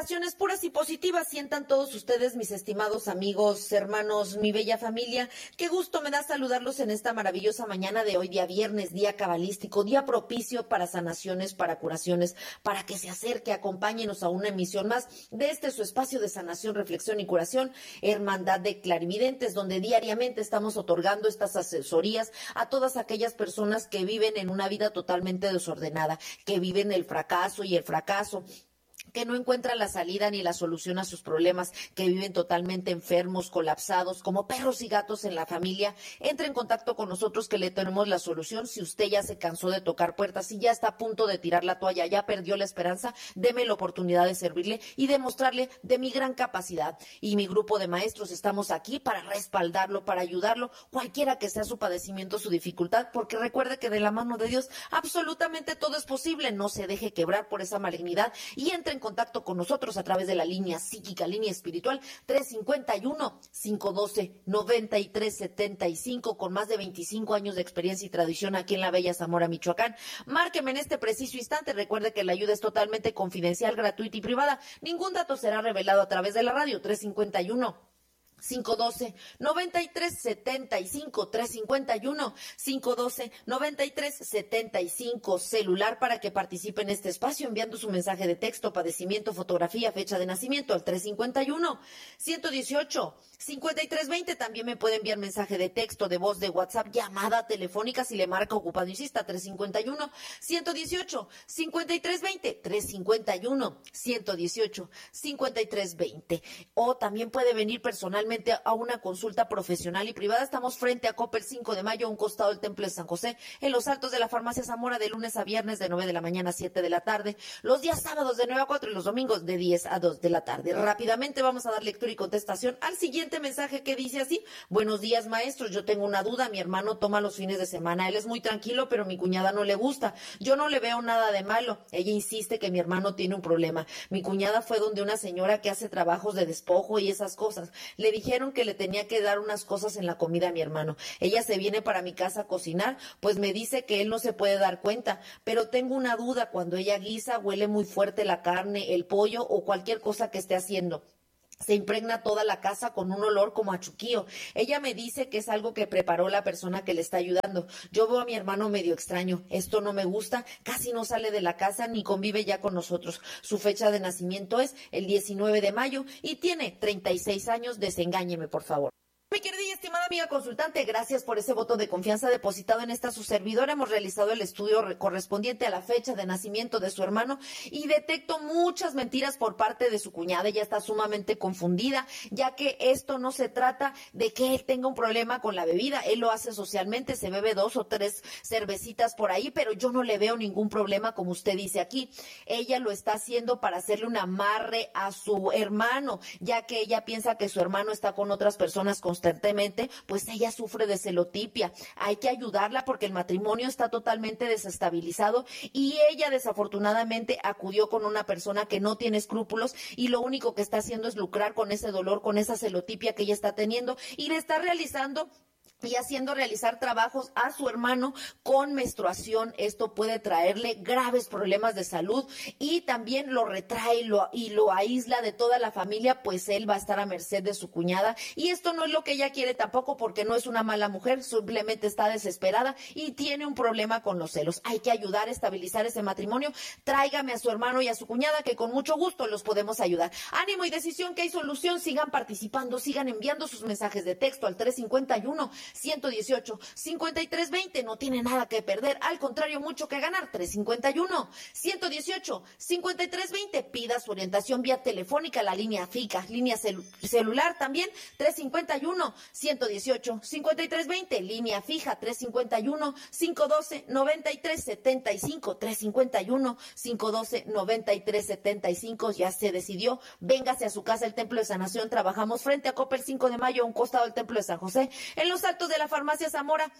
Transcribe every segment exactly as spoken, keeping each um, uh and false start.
vibraciones puras y positivas sientan todos ustedes, mis estimados amigos, hermanos, mi bella familia. Qué gusto me da saludarlos en esta maravillosa mañana de hoy, día viernes, día cabalístico, día propicio para sanaciones, para curaciones, para que se acerque, acompáñenos a una emisión más de este su espacio de sanación, reflexión y curación, Hermandad de Clarividentes, donde diariamente estamos otorgando estas asesorías a todas aquellas personas que viven en una vida totalmente desordenada, que viven el fracaso y el fracaso, que no encuentran la salida ni la solución a sus problemas, que viven totalmente enfermos, colapsados, como perros y gatos en la familia. Entre en contacto con nosotros que le tenemos la solución. Si usted ya se cansó de tocar puertas, si ya está a punto de tirar la toalla, ya perdió la esperanza, deme la oportunidad de servirle y demostrarle de mi gran capacidad. Y mi grupo de maestros estamos aquí para respaldarlo, para ayudarlo, cualquiera que sea su padecimiento, su dificultad, porque recuerde que de la mano de Dios absolutamente todo es posible. No se deje quebrar por esa malignidad y entre en contacto con nosotros a través de la línea psíquica, línea espiritual tres cinco uno, cinco uno dos, nueve tres siete cinco, con más de veinticinco años de experiencia y tradición aquí en la bella Zamora, Michoacán. Márqueme en este preciso instante. Recuerde que la ayuda es totalmente confidencial, gratuita y privada. Ningún dato será revelado a través de la radio. tres cinco uno, cinco uno dos, nueve tres siete cinco, tres cinco uno, cinco uno dos, nueve tres siete cinco, celular para que participe en este espacio enviando su mensaje de texto, padecimiento, fotografía, fecha de nacimiento al tres cinco uno, uno uno ocho, cinco tres dos cero. También me puede enviar mensaje de texto, de voz, de WhatsApp, llamada telefónica si le marca ocupado, insista, tres cinco uno, uno uno ocho, cinco tres dos cero, tres cinco uno, uno uno ocho, cinco tres dos cero. O también puede venir personalmente a una consulta profesional y privada. Estamos frente a Coppel cinco de mayo, a un costado del Templo de San José, en los altos de la Farmacia Zamora, de lunes a viernes de nueve de la mañana a siete de la tarde, los días sábados de nueve a cuatro y los domingos de diez a dos de la tarde. Rápidamente vamos a dar lectura y contestación al siguiente mensaje que dice así: buenos días, maestros, yo tengo una duda, mi hermano toma los fines de semana, él es muy tranquilo, pero mi cuñada no le gusta, yo no le veo nada de malo, ella insiste que mi hermano tiene un problema, mi cuñada fue donde una señora que hace trabajos de despojo y esas cosas, le dijeron que le tenía que dar unas cosas en la comida a mi hermano. Ella se viene para mi casa a cocinar, pues me dice que él no se puede dar cuenta, pero tengo una duda, cuando ella guisa huele muy fuerte la carne, el pollo o cualquier cosa que esté haciendo. Se impregna toda la casa con un olor como a chuquío. Ella me dice que es algo que preparó la persona que le está ayudando. Yo veo a mi hermano medio extraño. Esto no me gusta. Casi no sale de la casa ni convive ya con nosotros. Su fecha de nacimiento es el diecinueve de mayo y tiene treinta y seis años. Desengáñeme, por favor. Mi querida y estimada amiga consultante, gracias por ese voto de confianza depositado en esta su servidora. Hemos realizado el estudio correspondiente a la fecha de nacimiento de su hermano y detecto muchas mentiras por parte de su cuñada. Ella está sumamente confundida, ya que esto no se trata de que él tenga un problema con la bebida. Él lo hace socialmente, se bebe dos o tres cervecitas por ahí, pero yo no le veo ningún problema, como usted dice aquí. Ella lo está haciendo para hacerle un amarre a su hermano, ya que ella piensa que su hermano está con otras personas constantemente, pues ella sufre de celotipia. Hay que ayudarla porque el matrimonio está totalmente desestabilizado y ella desafortunadamente acudió con una persona que no tiene escrúpulos y lo único que está haciendo es lucrar con ese dolor, con esa celotipia que ella está teniendo y le está realizando y haciendo realizar trabajos a su hermano con menstruación. Esto puede traerle graves problemas de salud y también lo retrae lo, y lo aísla de toda la familia, pues él va a estar a merced de su cuñada y esto no es lo que ella quiere tampoco, porque no es una mala mujer, simplemente está desesperada y tiene un problema con los celos. Hay que ayudar a estabilizar ese matrimonio. Tráigame a su hermano y a su cuñada, que con mucho gusto los podemos ayudar. Ánimo y decisión, que hay solución. Sigan participando, sigan enviando sus mensajes de texto al tres cinco uno, uno uno ocho, cinco tres dos cero. No tiene nada que perder, al contrario, mucho que ganar. tres cinco uno, uno uno ocho, cinco tres dos cero. Pida su orientación vía telefónica, la línea fija, línea celu- celular también, tres cinco uno, uno uno ocho, cinco tres dos cero. Línea fija, tres cinco uno, cinco uno dos, nueve tres siete cinco, tres cinco uno, cinco uno dos, nueve tres siete cinco. Ya se decidió, véngase a su casa, el Templo de Sanación. Trabajamos frente a Coppel cinco de mayo, a un costado del Templo de San José, en los altos de la Farmacia Zamora,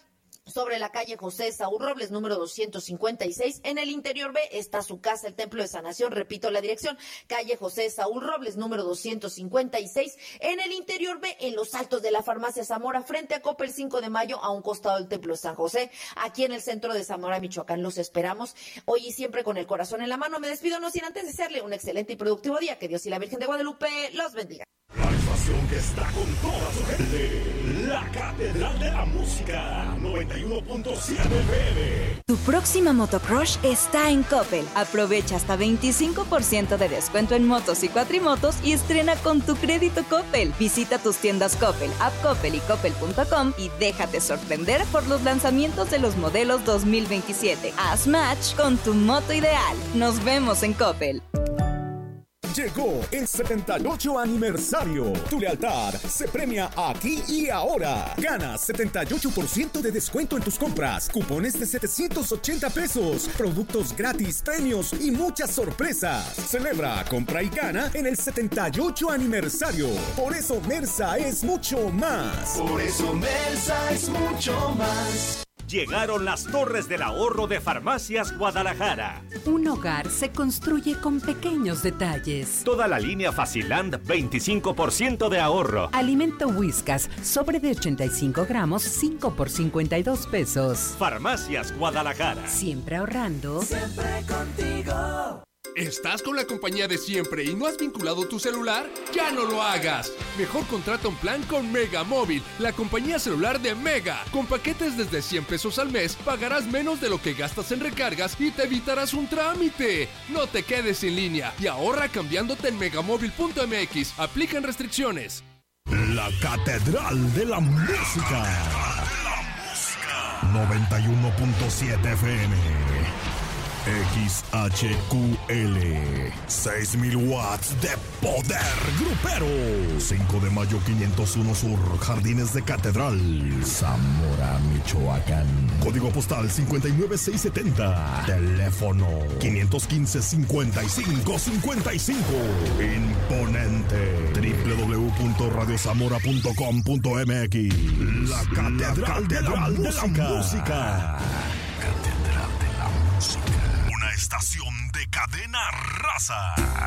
sobre la calle José Saúl Robles, número doscientos cincuenta y seis. En el interior B está su casa, el Templo de Sanación. Repito la dirección, calle José Saúl Robles, número doscientos cincuenta y seis. En el interior B, en los altos de la farmacia Zamora, frente a Coppel cinco de mayo, a un costado del Templo de San José, aquí en el centro de Zamora, Michoacán. Los esperamos hoy y siempre con el corazón en la mano. Me despido no sin antes desearle un excelente y productivo día. Que Dios y la Virgen de Guadalupe los bendiga. La estación que está con toda su gente, la Catedral de la Música, noventa y uno punto siete F M. Tu próxima motocrush está en Coppel. Aprovecha hasta veinticinco por ciento de descuento en motos y cuatrimotos y estrena con tu crédito Coppel. Visita tus tiendas Coppel, App Coppel y Coppel punto com y déjate sorprender por los lanzamientos de los modelos dos mil veintisiete. Haz match con tu moto ideal. Nos vemos en Coppel. Llegó el setenta y ocho aniversario. Tu lealtad se premia aquí y ahora. Gana setenta y ocho por ciento de descuento en tus compras, cupones de setecientos ochenta pesos, productos gratis, premios y muchas sorpresas. Celebra, compra y gana en el setenta y ocho aniversario. Por eso Mersa es mucho más. Por eso Mersa es mucho más. Llegaron las Torres del Ahorro de Farmacias Guadalajara. Un hogar se construye con pequeños detalles. Toda la línea Faciland, veinticinco por ciento de ahorro. Alimento Whiskas, sobre de ochenta y cinco gramos, cinco por cincuenta y dos pesos. Farmacias Guadalajara. Siempre ahorrando. Siempre contigo. ¿Estás con la compañía de siempre y no has vinculado tu celular? ¡Ya no lo hagas! Mejor contrata un plan con Mega Móvil, la compañía celular de Mega. Con paquetes desde cien pesos al mes, pagarás menos de lo que gastas en recargas y te evitarás un trámite. No te quedes sin línea y ahorra cambiándote en megamóvil punto m x. Aplican restricciones. La Catedral de la Música. noventa y uno punto siete F M. X H Q L, seis mil watts de poder grupero. cinco de mayo quinientos uno Sur, Jardines de Catedral, Zamora, Michoacán. Código postal cincuenta y nueve seiscientos setenta. Teléfono quinientos quince, cincuenta y cinco cincuenta y cinco. Imponente. doble u doble u doble u punto radio zamora punto com punto m x. La Catedral de la Música. Catedral de la Música. Estación de Cadena Raza.